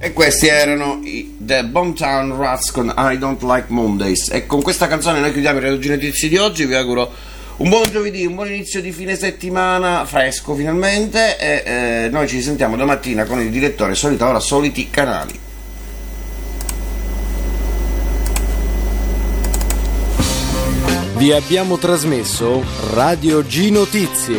E questi erano i The Boomtown Rats con I Don't Like Mondays. E con questa canzone noi chiudiamo i Radio Notizie di oggi. Vi auguro un buon giovedì, un buon inizio di fine settimana, fresco finalmente. E noi ci sentiamo domattina con il direttore Solita Ora, Soliti Canali. Vi abbiamo trasmesso Radio G Notizie.